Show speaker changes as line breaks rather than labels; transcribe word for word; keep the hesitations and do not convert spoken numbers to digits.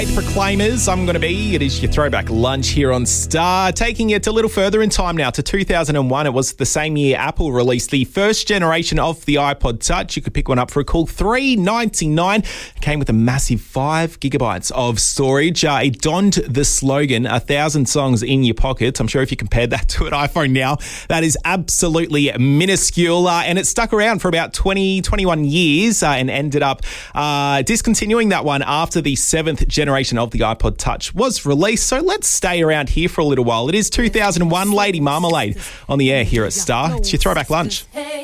Proclaimers, I'm going to be. It is your throwback lunch here on Star. Taking it a little further in time now to two thousand one. It was the same year Apple released the first generation of the iPod Touch. You could pick one up for a cool three dollars ninety-nine. It came with a massive five gigabytes of storage. Uh, it donned the slogan, a thousand songs in your pocket. I'm sure if you compared that to an iPhone now, that is absolutely minuscule. Uh, and it stuck around for about twenty, twenty-one years uh, and ended up uh, discontinuing that one after the seventh generation of the iPod Touch was released. So let's stay around here for a little while. It is two thousand one, Lady Marmalade on the air here at Star. It's your throwback lunch.